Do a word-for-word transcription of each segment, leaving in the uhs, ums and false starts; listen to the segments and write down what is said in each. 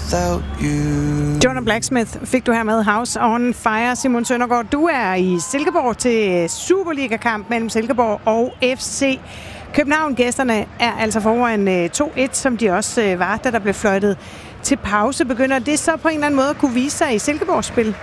without you. Jordan Blacksmith fik du her med House on Fire. Simon Søndergaard, du er i Silkeborg til Superliga-kamp mellem Silkeborg og F C København. Gæsterne er altså foran to et, som de også var, da der blev fløjtet til pause. Begynder det så på en eller anden måde at kunne vise sig i Silkeborgs spil?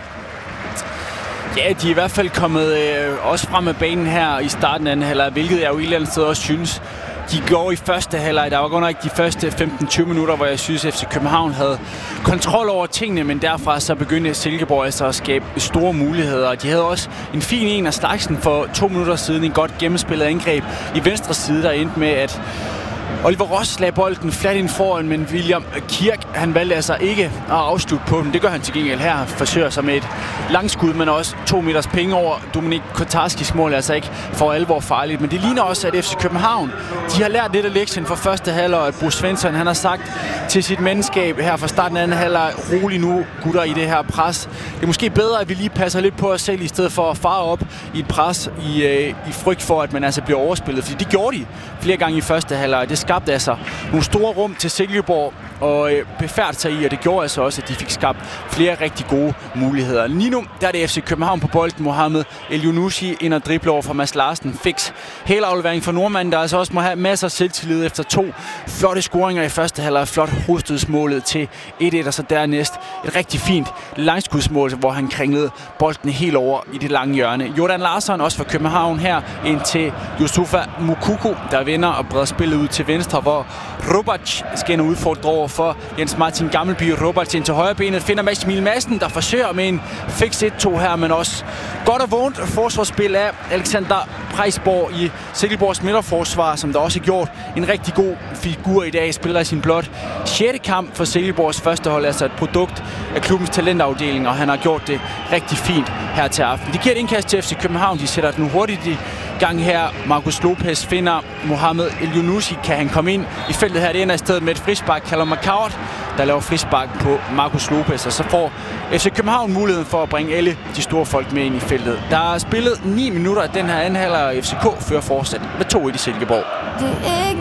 Ja, de er i hvert fald kommet øh, også frem med banen her i starten af anden halvleg, hvilket jeg jo et eller andet sted også synes, de går i første halvleg. Der var godt nok de første femten tyve minutter, hvor jeg synes, at F C København havde kontrol over tingene, men derfra så begyndte Silkeborg altså at skabe store muligheder. De havde også en fin en af slagsen for to minutter siden, en godt gennemspillet angreb i venstre side, der endte med, at Oliver Ross lagde bolden flat ind foran, men William Kirk, han valgte altså ikke at afslutte på den. Det gør han til gengæld her. Forsøger sig med et langskud, men også to meters penge over. Dominik Kotarskis mål er altså ikke for alvor farligt. Men det ligner også, at F C København, de har lært lidt af lektien fra første halvleg, og at Bruce Svensson, han har sagt til sit mandskab her fra starten af anden halvleg, rolig nu, gutter, i det her pres. Det er måske bedre, at vi lige passer lidt på os selv, i stedet for at fare op i et pres i, øh, i frygt for, at man altså bliver overspillet. Fordi det gjorde de flere gange i første halvleg. Det skabte altså nogle store rum til Silkeborg og øh, befærde sig i, og det gjorde altså også, at de fik skabt flere rigtig gode muligheder. Lige nu, der er det F C København på bolden. Mohamed El-Yunusi ind og dribler over for Mads Larsen. Fix helaflevering for nordmanden, der altså også må have masser af selvtillid efter to flotte scoringer i første halvleg. Flot hovedstødsmålet til et et, og så dernæst et rigtig fint langskudsmål, hvor han kringlede bolden helt over i det lange hjørne. Jordan Larsson også for København her ind til Yusufa Moukoko, der vinder og breder spillet ud til venstre, hvor Robac skal ind og udfordre over for Jens Martin Gammelby. Robac ind til højre benet, finder Mads Emil Madsen, der forsøger med en fix et to her, men også godt og vågent forsvarsspil af Alexander Preisborg i Silkeborgs midterforsvar, som der også har gjort en rigtig god figur i dag. Spiller i sin blot sjette kamp for Silkeborgs første hold, altså et produkt af klubbens talentafdeling, og han har gjort det rigtig fint her til aften. Det giver et indkast til F C København, de sætter den hurtigt i gang her. Marcus Lopez finder Mohamed El-Yunusi. Kan han komme ind i feltet her? Det ender i stedet med et frispark. Callum McCourt, der laver frispark på Marcus Lopez, og så får F C København muligheden for at bringe alle de store folk med ind i feltet. Der er spillet ni minutter af den her anden halvleg, og F C K fører fortsat med to et i Silkeborg. Det er ikke